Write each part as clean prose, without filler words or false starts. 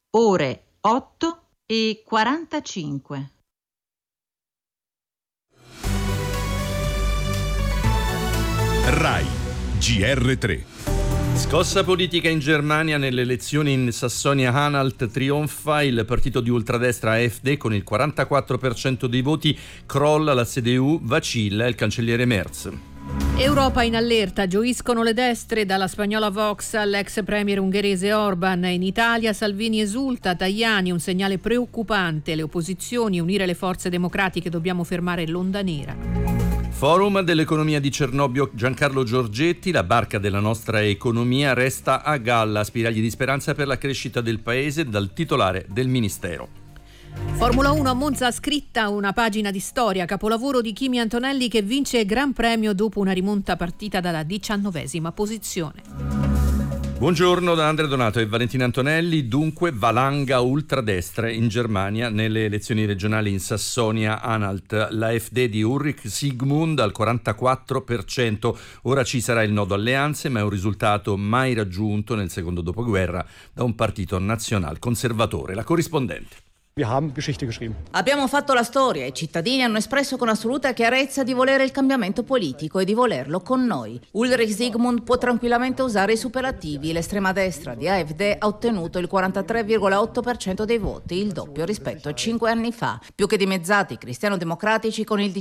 Ore 8:45. RAI GR3. Scossa politica in Germania. Nelle elezioni in Sassonia-Anhalt trionfa il partito di ultradestra AfD con il 44% dei voti, crolla la CDU, vacilla il cancelliere Merz. Europa in allerta, gioiscono le destre, dalla spagnola Vox all'ex premier ungherese Orban. In Italia Salvini esulta, Tajani un segnale preoccupante, le opposizioni, unire le forze democratiche, dobbiamo fermare l'onda nera. Forum dell'economia di Cernobbio, Giancarlo Giorgetti, la barca della nostra economia resta a galla, spiragli di speranza per la crescita del paese, dal titolare del ministero. Formula 1 a Monza, scritta una pagina di storia, capolavoro di Kimi Antonelli che vince il Gran Premio dopo una rimonta partita dalla 19ª posizione. Buongiorno da Andrea Donato e Valentina Antonelli. Dunque valanga ultradestre in Germania nelle elezioni regionali in Sassonia-Anhalt. L'AfD di Ulrich Siegmund al 44%. Ora ci sarà il nodo alleanze, ma è un risultato mai raggiunto nel secondo dopoguerra da un partito nazional-conservatore. La corrispondente. Abbiamo fatto la storia, i cittadini hanno espresso con assoluta chiarezza di volere il cambiamento politico e di volerlo con noi. Ulrich Siegmund può tranquillamente usare i superlativi. L'estrema destra di AfD ha ottenuto il 43,8% dei voti, il doppio rispetto a 5 anni fa. Più che dimezzati i cristiano-democratici con il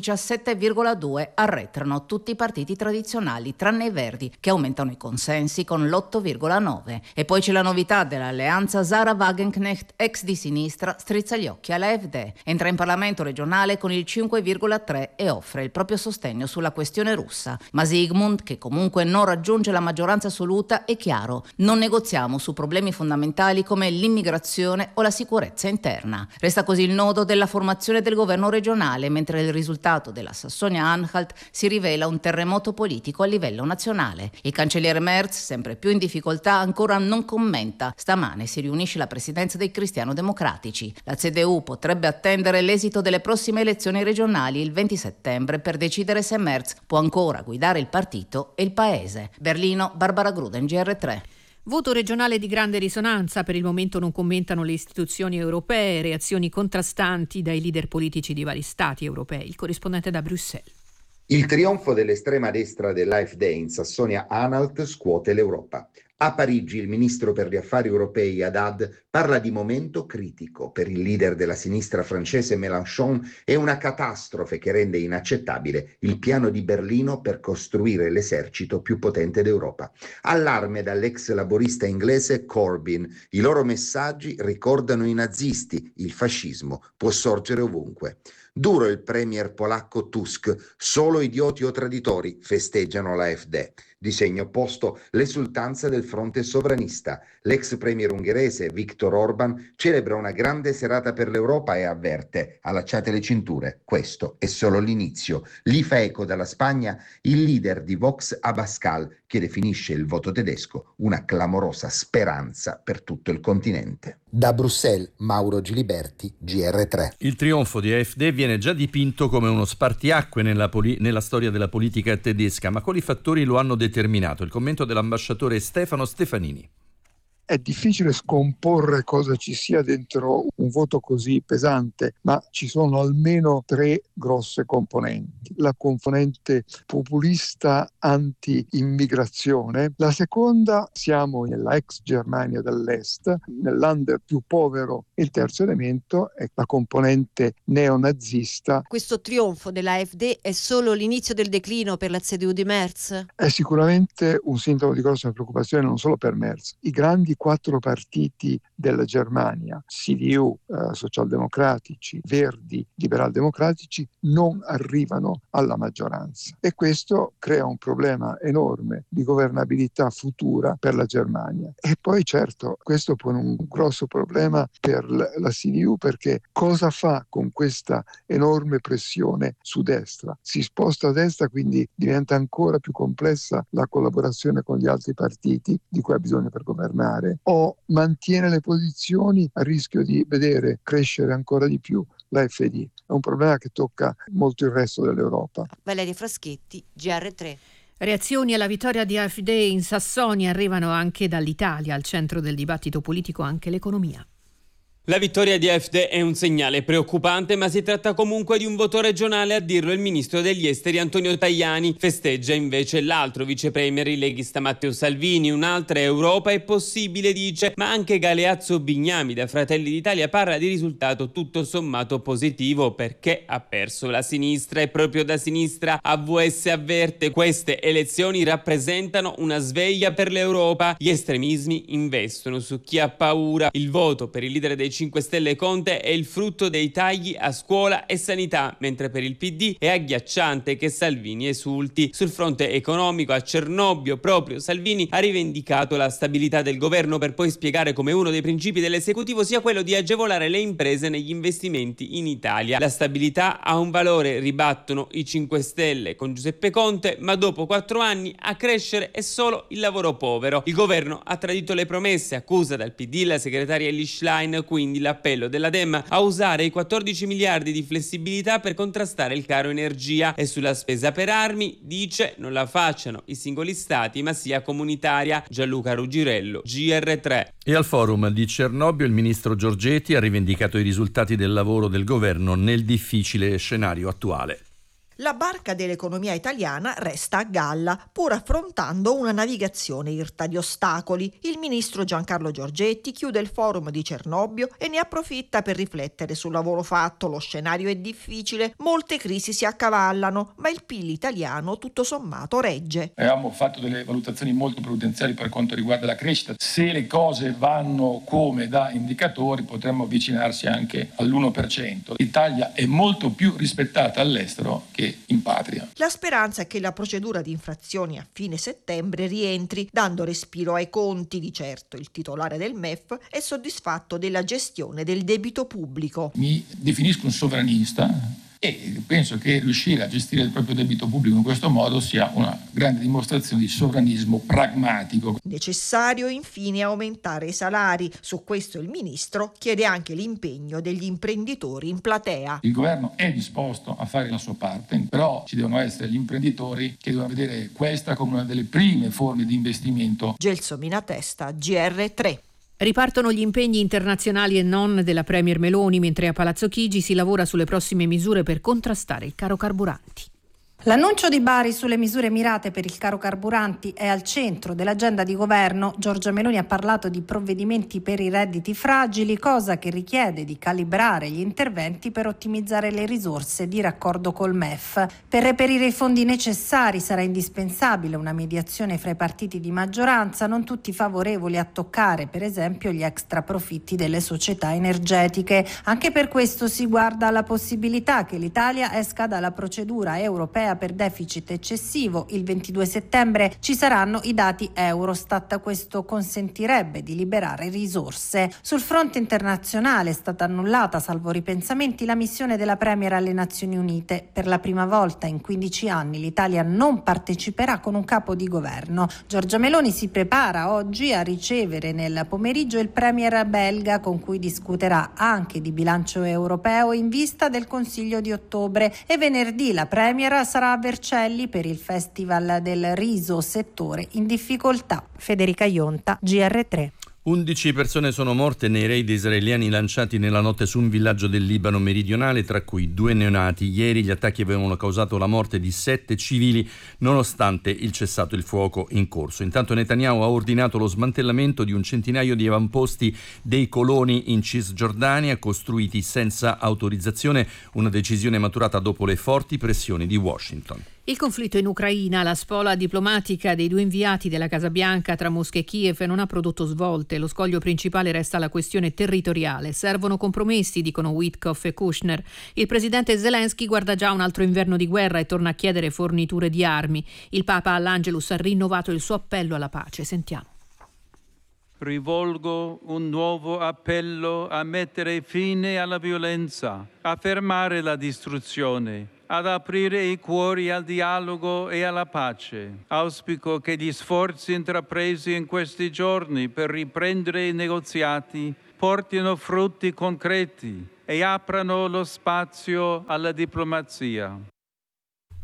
17,2%, arretrano tutti i partiti tradizionali, tranne i Verdi, che aumentano i consensi con l'8,9%. E poi c'è la novità dell'alleanza Sarah Wagenknecht, ex di sinistra, strizza gli occhi all'AfD, entra in Parlamento regionale con il 5,3% e offre il proprio sostegno sulla questione russa. Ma Siegmund, che comunque non raggiunge la maggioranza assoluta, è chiaro: non negoziamo su problemi fondamentali come l'immigrazione o la sicurezza interna. Resta così il nodo della formazione del governo regionale, mentre il risultato della Sassonia-Anhalt si rivela un terremoto politico a livello nazionale. Il cancelliere Merz, sempre più in difficoltà, ancora non commenta. Stamane si riunisce la presidenza dei cristiano-democratici. La CDU potrebbe attendere l'esito delle prossime elezioni regionali il 20 settembre per decidere se Merz può ancora guidare il partito e il paese. Berlino, Barbara Gruden, GR3. Voto regionale di grande risonanza, per il momento non commentano le istituzioni europee, reazioni contrastanti dai leader politici di vari stati europei. Il corrispondente da Bruxelles. Il trionfo dell'estrema destra dell'AfD in Sassonia-Anhalt scuote l'Europa. A Parigi il ministro per gli affari europei Haddad parla di momento critico. Per il leader della sinistra francese Mélenchon è una catastrofe che rende inaccettabile il piano di Berlino per costruire l'esercito più potente d'Europa. Allarme dall'ex laborista inglese Corbyn. I loro messaggi ricordano i nazisti. Il fascismo può sorgere ovunque. Duro il premier polacco Tusk. Solo idioti o traditori festeggiano l'AfD. Di segno opposto l'esultanza del fronte sovranista. L'ex premier ungherese Viktor Orban celebra una grande serata per l'Europa e avverte: allacciate le cinture, questo è solo l'inizio. Lì fa eco dalla Spagna il leader di Vox Abascal, che definisce il voto tedesco una clamorosa speranza per tutto il continente. Da Bruxelles, Mauro Giliberti, GR3. Il trionfo di AfD viene già dipinto come uno spartiacque nella storia della politica tedesca, ma quali fattori lo hanno determinato? Il commento dell'ambasciatore Stefano Stefanini. È difficile scomporre cosa ci sia dentro un voto così pesante, ma ci sono almeno 3 grosse componenti. La componente populista anti-immigrazione, la seconda, siamo nella ex Germania dell'Est, nell'Under più povero, il terzo elemento è la componente neonazista. Questo trionfo dell'AfD è solo l'inizio del declino per la CDU di Merz? È sicuramente un sintomo di grossa preoccupazione non solo per Merz. I grandi 4 partiti della Germania, CDU, socialdemocratici, verdi, liberaldemocratici, non arrivano alla maggioranza e questo crea un problema enorme di governabilità futura per la Germania. E poi certo questo pone un grosso problema per la CDU, perché cosa fa con questa enorme pressione su destra? Si sposta a destra, quindi diventa ancora più complessa la collaborazione con gli altri partiti di cui ha bisogno per governare, o mantiene le posizioni a rischio di vedere crescere ancora di più l'AfD. È un problema che tocca molto il resto dell'Europa. Valeria Fraschetti, GR3. Reazioni alla vittoria di AfD in Sassonia arrivano anche dall'Italia, al centro del dibattito politico anche l'economia. La vittoria di AfD è un segnale preoccupante, ma si tratta comunque di un voto regionale, a dirlo il ministro degli esteri Antonio Tajani. Festeggia invece l'altro vicepremier leghista Matteo Salvini. Un'altra Europa è possibile, dice, ma anche Galeazzo Bignami da Fratelli d'Italia parla di risultato tutto sommato positivo perché ha perso la sinistra e proprio da sinistra AVS avverte: queste elezioni rappresentano una sveglia per l'Europa. Gli estremismi investono su chi ha paura. Il voto per il leader dei 5 Stelle Conte è il frutto dei tagli a scuola e sanità, mentre per il PD è agghiacciante che Salvini esulti. Sul fronte economico, a Cernobbio proprio Salvini ha rivendicato la stabilità del governo, per poi spiegare come uno dei principi dell'esecutivo sia quello di agevolare le imprese negli investimenti in Italia. La stabilità ha un valore, ribattono i 5 Stelle con Giuseppe Conte, ma dopo 4 anni a crescere è solo il lavoro povero. Il governo ha tradito le promesse, accusa dal PD la segretaria Elly Schlein, quindi l'appello della Dem a usare i 14 miliardi di flessibilità per contrastare il caro energia. E sulla spesa per armi dice non la facciano i singoli stati ma sia comunitaria. Gianluca Ruggirello, GR3. E al forum di Cernobbio il ministro Giorgetti ha rivendicato i risultati del lavoro del governo nel difficile scenario attuale. La barca dell'economia italiana resta a galla, pur affrontando una navigazione irta di ostacoli. Il ministro Giancarlo Giorgetti chiude il forum di Cernobbio e ne approfitta per riflettere sul lavoro fatto. Lo scenario è difficile, molte crisi si accavallano, ma il PIL italiano tutto sommato regge. Abbiamo fatto delle valutazioni molto prudenziali per quanto riguarda la crescita. Se le cose vanno come da indicatori potremmo avvicinarsi anche all'1%. L'Italia è molto più rispettata all'estero che in patria. La speranza è che la procedura di infrazioni a fine settembre rientri, dando respiro ai conti. Di certo il titolare del MEF è soddisfatto della gestione del debito pubblico. Mi definisco un sovranista e penso che riuscire a gestire il proprio debito pubblico in questo modo sia una grande dimostrazione di sovranismo pragmatico. Necessario infine aumentare i salari. Su questo il ministro chiede anche l'impegno degli imprenditori in platea. Il governo è disposto a fare la sua parte, però ci devono essere gli imprenditori che devono vedere questa come una delle prime forme di investimento. Gelsomina Testa, GR3. Ripartono gli impegni internazionali e non della Premier Meloni, mentre a Palazzo Chigi si lavora sulle prossime misure per contrastare il caro carburanti. L'annuncio di Bari sulle misure mirate per il caro carburanti è al centro dell'agenda di governo. Giorgia Meloni ha parlato di provvedimenti per i redditi fragili, cosa che richiede di calibrare gli interventi per ottimizzare le risorse di raccordo col MEF. Per reperire i fondi necessari sarà indispensabile una mediazione fra i partiti di maggioranza, non tutti favorevoli a toccare per esempio gli extra profitti delle società energetiche. Anche per questo si guarda alla possibilità che l'Italia esca dalla procedura europea per deficit eccessivo. Il 22 settembre ci saranno i dati Eurostat. Questo consentirebbe di liberare risorse. Sul fronte internazionale è stata annullata, salvo ripensamenti, la missione della Premier alle Nazioni Unite. Per la prima volta in 15 anni l'Italia non parteciperà con un capo di governo. Giorgia Meloni si prepara oggi a ricevere nel pomeriggio il Premier belga, con cui discuterà anche di bilancio europeo in vista del Consiglio di ottobre, e venerdì la Premier sarà a Vercelli per il Festival del Riso, settore in difficoltà. Federica Ionta, GR3. 11 persone sono morte nei raid israeliani lanciati nella notte su un villaggio del Libano meridionale, tra cui 2 neonati. Ieri gli attacchi avevano causato la morte di 7 civili, nonostante il cessato il fuoco in corso. Intanto Netanyahu ha ordinato lo smantellamento di un centinaio di avamposti dei coloni in Cisgiordania, costruiti senza autorizzazione, una decisione maturata dopo le forti pressioni di Washington. Il conflitto in Ucraina, la spola diplomatica dei 2 inviati della Casa Bianca tra Mosca e Kiev non ha prodotto svolte. Lo scoglio principale resta la questione territoriale. Servono compromessi, dicono Witkoff e Kushner. Il presidente Zelensky guarda già un altro inverno di guerra e torna a chiedere forniture di armi. Il Papa all'Angelus ha rinnovato il suo appello alla pace. Sentiamo. Rivolgo un nuovo appello a mettere fine alla violenza, a fermare la distruzione, ad aprire i cuori al dialogo e alla pace. Auspico che gli sforzi intrapresi in questi giorni per riprendere i negoziati portino frutti concreti e aprano lo spazio alla diplomazia.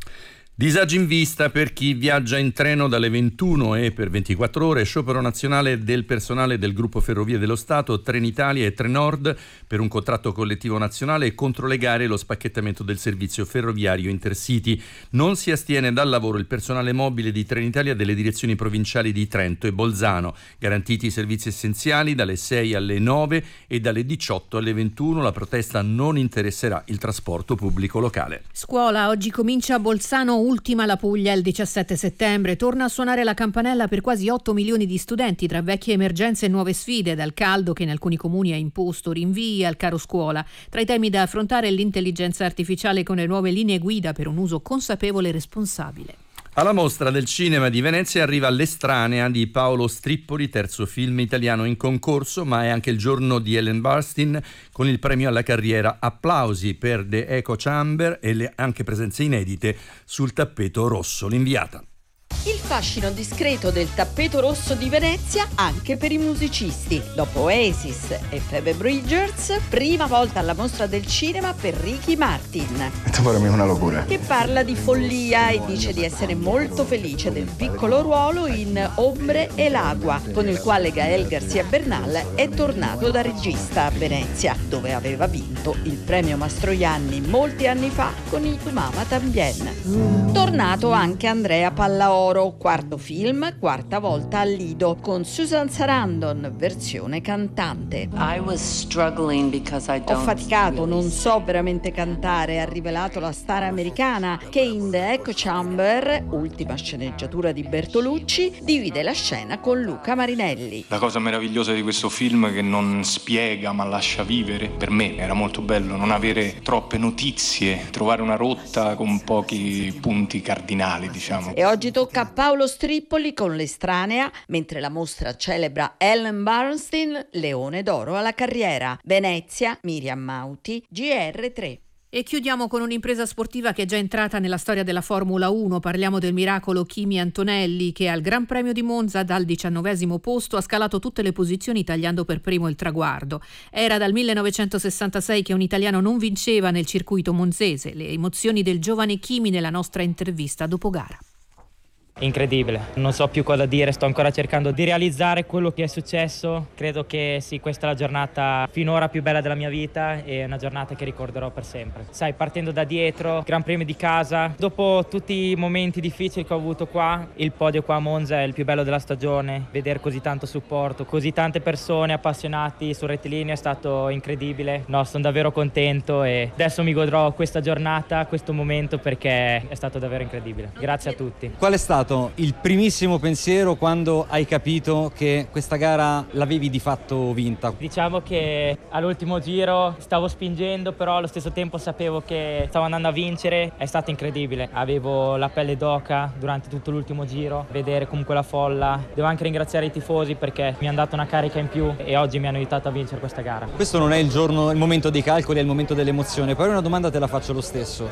Disagi in vista per chi viaggia in treno dalle 21 e per 24 ore, sciopero nazionale del personale del gruppo Ferrovie dello Stato, Trenitalia e Trenord per un contratto collettivo nazionale e contro le gare e lo spacchettamento del servizio ferroviario Intercity. Non si astiene dal lavoro il personale mobile di Trenitalia delle direzioni provinciali di Trento e Bolzano. Garantiti i servizi essenziali dalle 6 alle 9 e dalle 18 alle 21. La protesta non interesserà il trasporto pubblico locale. Scuola, oggi comincia a Bolzano, ultima la Puglia il 17 settembre. Torna a suonare la campanella per quasi 8 milioni di studenti tra vecchie emergenze e nuove sfide, dal caldo che in alcuni comuni ha imposto rinvii al caro scuola. Tra i temi da affrontare l'intelligenza artificiale con le nuove linee guida per un uso consapevole e responsabile. Alla Mostra del Cinema di Venezia arriva L'Estranea di Paolo Strippoli, terzo film italiano in concorso, ma è anche il giorno di Ellen Burstyn con il premio alla carriera. Applausi per The Echo Chamber e le anche presenze inedite sul tappeto rosso. L'inviata. Il fascino discreto del tappeto rosso di Venezia anche per i musicisti. Dopo Oasis e Phoebe Bridgers, prima volta alla Mostra del Cinema per Ricky Martin. Per me è una locura. Che parla di follia e dice di essere molto felice del piccolo ruolo in Ombre e l'Agua, con il quale Gael García Bernal è tornato da regista a Venezia, dove aveva vinto il premio Mastroianni molti anni fa con il Tu Mama Tambien. Tornato anche Andrea Pallaoro, quarto film, quarta volta al Lido, con Susan Sarandon, versione cantante. Ho faticato, non so veramente cantare, ha rivelato la star americana che in The Echo Chamber, ultima sceneggiatura di Bertolucci, divide la scena con Luca Marinelli. La cosa meravigliosa di questo film è che non spiega ma lascia vivere. Per me era molto bello non avere troppe notizie, trovare una rotta con pochi punti cardinali, diciamo. E oggi tocca a Paolo Strippoli con L'Estranea, mentre la mostra celebra Ellen Burstyn, Leone d'Oro alla carriera. Venezia, Miriam Mauti, GR3. E chiudiamo con un'impresa sportiva che è già entrata nella storia della Formula 1. Parliamo del miracolo Kimi Antonelli, che al Gran Premio di Monza dal 19° posto ha scalato tutte le posizioni tagliando per primo il traguardo. Era dal 1966 che un italiano non vinceva nel circuito monzese. Le emozioni del giovane Kimi nella nostra intervista dopo gara. Incredibile, non so più cosa dire, sto ancora cercando di realizzare quello che è successo. Credo che sì, questa è la giornata finora più bella della mia vita e una giornata che ricorderò per sempre. Sai, partendo da dietro, Gran Premio di casa, dopo tutti i momenti difficili che ho avuto qua, il podio qua a Monza è il più bello della stagione. Vedere così tanto supporto, così tante persone appassionati sul rettilineo è stato incredibile. No, sono davvero contento e adesso mi godrò questa giornata, questo momento, perché è stato davvero incredibile. Grazie a tutti. Qual è stato il primissimo pensiero quando hai capito che questa gara l'avevi di fatto vinta? Diciamo che all'ultimo giro stavo spingendo, però allo stesso tempo sapevo che stavo andando a vincere. È stato incredibile, avevo la pelle d'oca durante tutto l'ultimo giro, vedere comunque la folla. Devo anche ringraziare i tifosi perché mi hanno dato una carica in più e oggi mi hanno aiutato a vincere questa gara. Questo non è il momento dei calcoli, è il momento dell'emozione, però una domanda te la faccio lo stesso: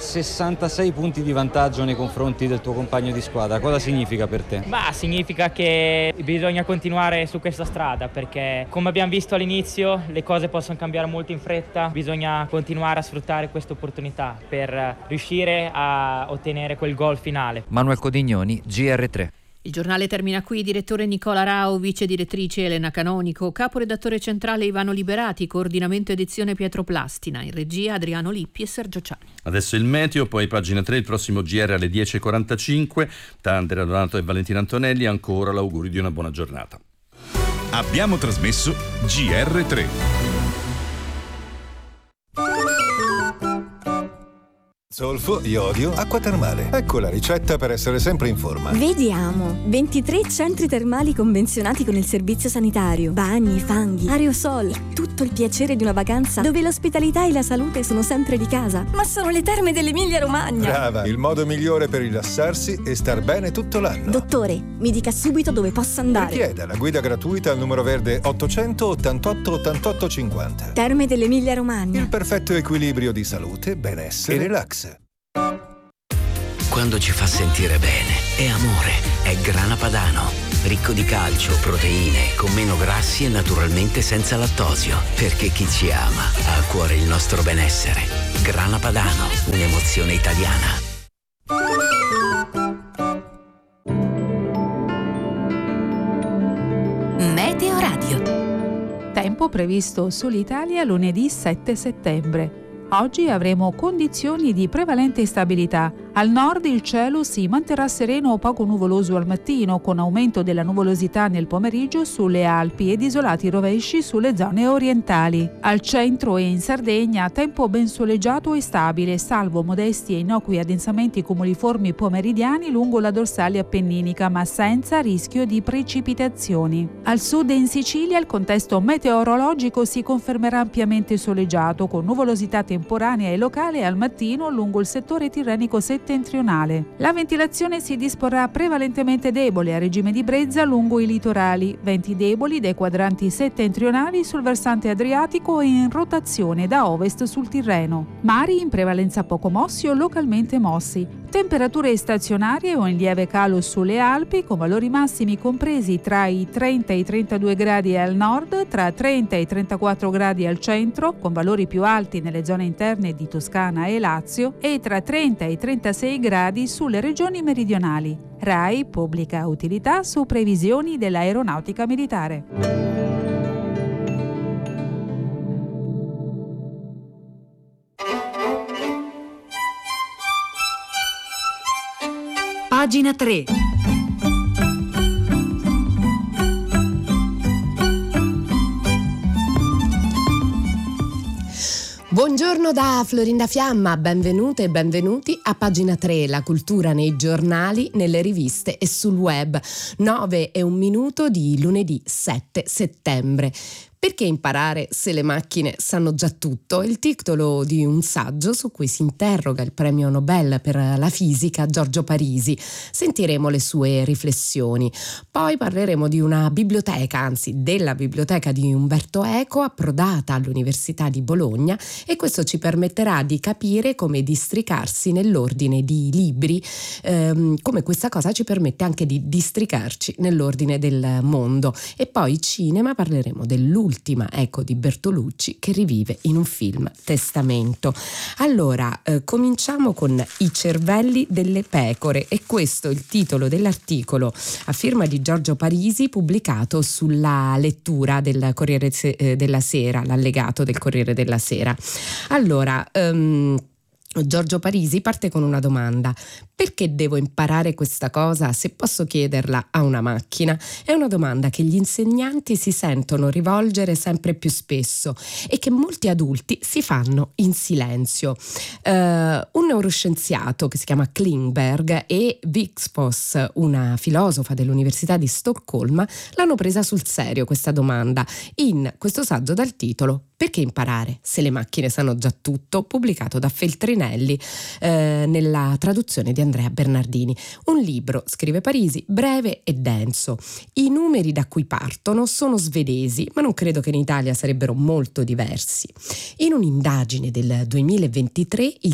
66 punti di vantaggio nei confronti del tuo compagno di squadra, cosa significa per te? Ma significa che bisogna continuare su questa strada, perché come abbiamo visto all'inizio le cose possono cambiare molto in fretta, bisogna continuare a sfruttare questa opportunità per riuscire a ottenere quel gol finale. Manuel Codignoni, GR3. Il giornale termina qui. Direttore Nicola Rao, vice direttrice Elena Canonico, caporedattore centrale Ivano Liberati, coordinamento edizione Pietro Plastina, in regia Adriano Lippi e Sergio Ciani. Adesso il meteo, poi pagina 3, il prossimo GR alle 10.45. Da Andrea Donato e Valentina Antonelli ancora l'augurio di una buona giornata. Abbiamo trasmesso GR3. Zolfo, iodio, acqua termale. Ecco la ricetta per essere sempre in forma. Vediamo. 23 centri termali convenzionati con il servizio sanitario. Bagni, fanghi, aerosol. Tutto il piacere di una vacanza dove l'ospitalità e la salute sono sempre di casa. Ma sono le terme dell'Emilia-Romagna. Brava, il modo migliore per rilassarsi e star bene tutto l'anno. Dottore, mi dica subito dove posso andare. Richieda la guida gratuita al numero verde 888 88 50. Terme dell'Emilia-Romagna. Il perfetto equilibrio di salute, benessere e relax. Quando ci fa sentire bene è amore, è Grana Padano, ricco di calcio, proteine, con meno grassi e naturalmente senza lattosio, perché chi ci ama ha a cuore il nostro benessere. Grana Padano, un'emozione italiana. Tempo previsto sull'Italia lunedì 7 settembre. Oggi avremo condizioni di prevalente stabilità. Al nord il cielo si manterrà sereno o poco nuvoloso al mattino, con aumento della nuvolosità nel pomeriggio sulle Alpi ed isolati rovesci sulle zone orientali. Al centro e in Sardegna tempo ben soleggiato e stabile, salvo modesti e innocui addensamenti cumuliformi pomeridiani lungo la dorsale appenninica, ma senza rischio di precipitazioni. Al sud e in Sicilia il contesto meteorologico si confermerà ampiamente soleggiato, con nuvolosità temporanea e locale al mattino lungo il settore tirrenico settentrionale. La ventilazione si disporrà prevalentemente debole a regime di brezza lungo i litorali, venti deboli dai quadranti settentrionali sul versante adriatico e in rotazione da ovest sul Tirreno. Mari in prevalenza poco mossi o localmente mossi. Temperature stazionarie o in lieve calo sulle Alpi, con valori massimi compresi tra i 30 e i 32 gradi al nord, tra 30 e i 34 gradi al centro, con valori più alti nelle zone interne di Toscana e Lazio, e tra 30 e i 36 gradi sulle regioni meridionali. RAI pubblica utilità su previsioni dell'aeronautica militare. Pagina 3. Buongiorno da Florinda Fiamma, benvenute e benvenuti a Pagina 3, la cultura nei giornali, nelle riviste e sul web. 9:01 di lunedì 7 settembre. Perché imparare se le macchine sanno già tutto? È il titolo di un saggio su cui si interroga il premio Nobel per la fisica Giorgio Parisi. Sentiremo le sue riflessioni. Poi parleremo di una biblioteca, anzi della biblioteca di Umberto Eco, approdata all'Università di Bologna, e questo ci permetterà di capire come districarsi nell'ordine di libri, come questa cosa ci permette anche di districarci nell'ordine del mondo. E poi cinema, parleremo dell'ultima Eco di Bertolucci che rivive in un film Testamento. Allora, cominciamo con I cervelli delle pecore, e questo è il titolo dell'articolo a firma di Giorgio Parisi pubblicato sulla lettura del Corriere della Sera, l'allegato del Corriere della Sera. Allora, Giorgio Parisi parte con una domanda: perché devo imparare questa cosa se posso chiederla a una macchina? È una domanda che gli insegnanti si sentono rivolgere sempre più spesso e che molti adulti si fanno in silenzio. Un neuroscienziato che si chiama Klingberg e Vixpos, una filosofa dell'Università di Stoccolma, l'hanno presa sul serio questa domanda in questo saggio dal titolo Perché imparare se le macchine sanno già tutto, pubblicato da Feltrinelli nella traduzione di Andrea Bernardini. Un libro, scrive Parisi, breve e denso. I numeri da cui partono sono svedesi, ma non credo che in Italia sarebbero molto diversi. In un'indagine del 2023 il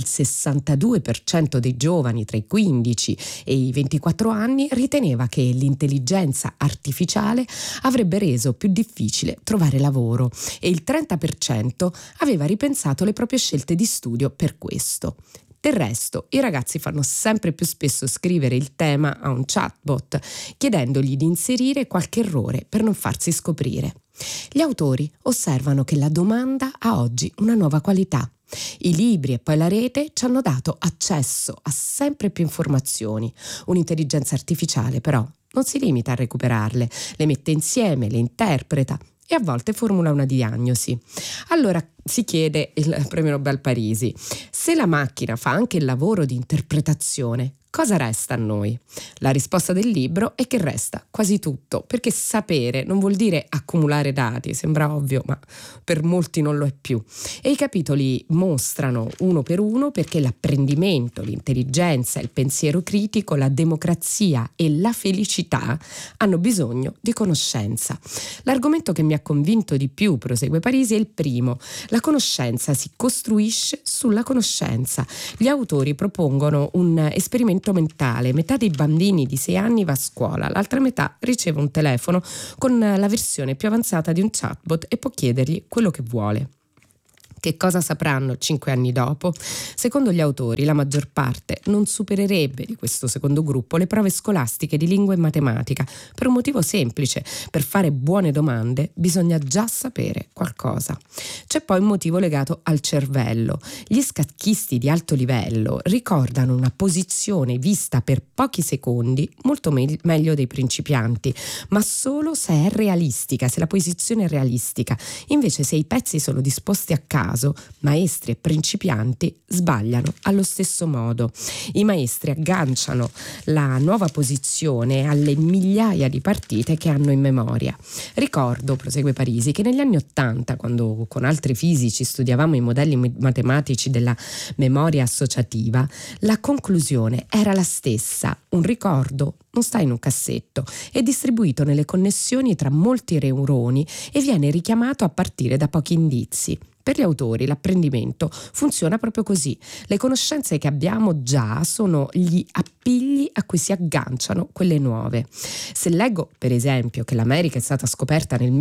62% dei giovani tra i 15 e i 24 anni riteneva che l'intelligenza artificiale avrebbe reso più difficile trovare lavoro e il 30% aveva ripensato le proprie scelte di studio per questo. Del resto, i ragazzi fanno sempre più spesso scrivere il tema a un chatbot, chiedendogli di inserire qualche errore per non farsi scoprire. Gli autori osservano che la domanda ha oggi una nuova qualità. I libri e poi la rete ci hanno dato accesso a sempre più informazioni. Un'intelligenza artificiale, però, non si limita a recuperarle, le mette insieme, le interpreta e a volte formula una diagnosi. Allora si chiede il premio Nobel Parisi: se la macchina fa anche il lavoro di interpretazione, cosa resta a noi? La risposta del libro è che resta quasi tutto, perché sapere non vuol dire accumulare dati, sembra ovvio, ma per molti non lo è più. E i capitoli mostrano uno per uno perché l'apprendimento, l'intelligenza, il pensiero critico, la democrazia e la felicità hanno bisogno di conoscenza. L'argomento che mi ha convinto di più, prosegue Parisi, è il primo. La conoscenza si costruisce sulla conoscenza. Gli autori propongono un esperimento mentale: metà dei bambini di 6 anni va a scuola, l'altra metà riceve un telefono con la versione più avanzata di un chatbot e può chiedergli quello che vuole. Che cosa sapranno 5 anni dopo? Secondo gli autori, la maggior parte non supererebbe di questo secondo gruppo le prove scolastiche di lingua e matematica, per un motivo semplice: per fare buone domande bisogna già sapere qualcosa. C'è poi un motivo legato al cervello. Gli scacchisti di alto livello ricordano una posizione vista per pochi secondi molto meglio dei principianti, ma solo se è realistica, se la posizione è realistica. Invece, se i pezzi sono disposti a caso, maestri e principianti sbagliano allo stesso modo. I maestri agganciano la nuova posizione alle migliaia di partite che hanno in memoria. Ricordo, prosegue Parisi, che negli anni '80, quando con altri fisici studiavamo i modelli matematici della memoria associativa, la conclusione era la stessa: un ricordo non sta in un cassetto, è distribuito nelle connessioni tra molti neuroni e viene richiamato a partire da pochi indizi. Per gli autori l'apprendimento funziona proprio così. Le conoscenze che abbiamo già sono gli appigli a cui si agganciano quelle nuove. Se leggo, per esempio, che l'America è stata scoperta nel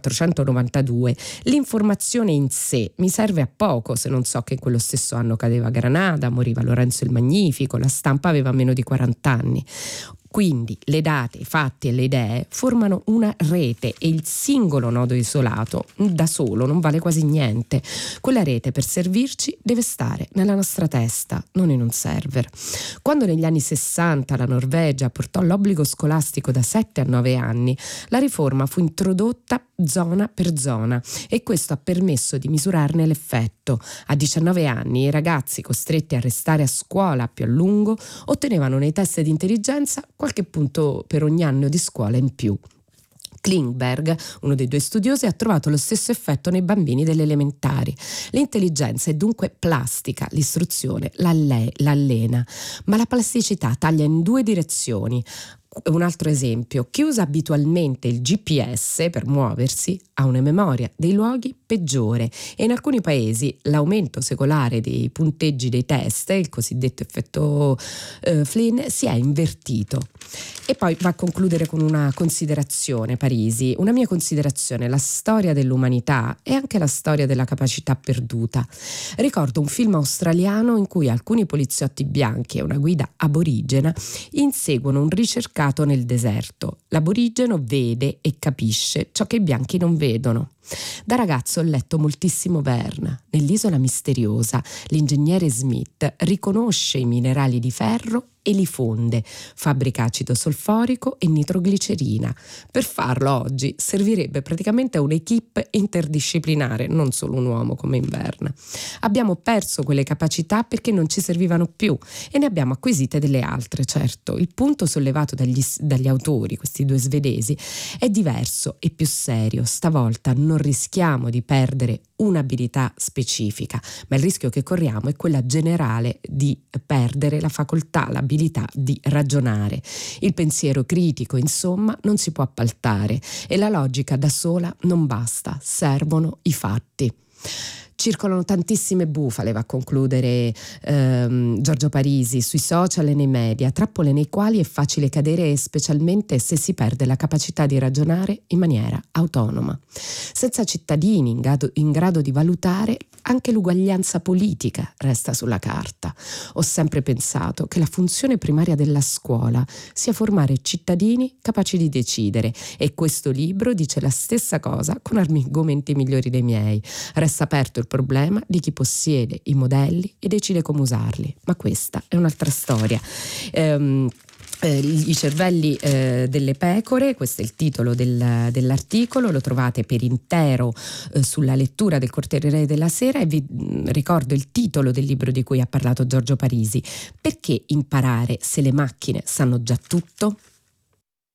1492, l'informazione in sé mi serve a poco se non so che in quello stesso anno cadeva Granada, moriva Lorenzo il Magnifico, la stampa aveva meno di 40 anni. Quindi le date, i fatti e le idee formano una rete e il singolo nodo isolato da solo non vale quasi niente. Quella rete, per servirci, deve stare nella nostra testa, non in un server. Quando negli anni 60 la Norvegia portò l'obbligo scolastico da 7 a 9 anni, la riforma fu introdotta zona per zona e questo ha permesso di misurarne l'effetto. A 19 anni i ragazzi costretti a restare a scuola più a lungo ottenevano nei test di intelligenza qualche punto per ogni anno di scuola in più. Klingberg, uno dei due studiosi, ha trovato lo stesso effetto nei bambini delle elementari. L'intelligenza è dunque plastica, l'istruzione l'allena, ma la plasticità taglia in due direzioni. Un altro esempio: chi usa abitualmente il GPS per muoversi ha una memoria dei luoghi peggiore e in alcuni paesi l'aumento secolare dei punteggi dei test, il cosiddetto effetto Flynn, si è invertito. E poi va a concludere con una considerazione, Parisi, una mia considerazione: la storia dell'umanità è anche la storia della capacità perduta. Ricordo un film australiano in cui alcuni poliziotti bianchi e una guida aborigena inseguono un ricercato nel deserto. L'aborigeno vede e capisce ciò che i bianchi non vedono. Da ragazzo ho letto moltissimo Verne. Nell'Isola misteriosa, l'ingegnere Smith riconosce i minerali di ferro e li fonde, fabbrica acido solforico e nitroglicerina. Per farlo oggi servirebbe praticamente un'equipe interdisciplinare, non solo un uomo come in Verne. Abbiamo perso quelle capacità perché non ci servivano più e ne abbiamo acquisite delle altre, certo. Il punto sollevato dagli autori, questi due svedesi, è diverso e più serio. Stavolta non rischiamo di perdere un'abilità specifica, ma il rischio che corriamo è quella generale di perdere la facoltà, l'abilità di ragionare. Il pensiero critico, insomma, non si può appaltare e la logica da sola non basta, servono i fatti. Circolano tantissime bufale, va a concludere Giorgio Parisi, sui social e nei media, trappole nei quali è facile cadere, specialmente se si perde la capacità di ragionare in maniera autonoma. Senza cittadini in grado di valutare, anche l'uguaglianza politica resta sulla carta. Ho sempre pensato che la funzione primaria della scuola sia formare cittadini capaci di decidere e questo libro dice la stessa cosa con argomenti migliori dei miei. Resta aperto il problema di chi possiede i modelli e decide come usarli, ma questa è un'altra storia. I cervelli delle pecore, questo è il titolo dell'articolo, lo trovate per intero sulla lettura del Corriere della Sera e vi ricordo il titolo del libro di cui ha parlato Giorgio Parisi: Perché imparare se le macchine sanno già tutto?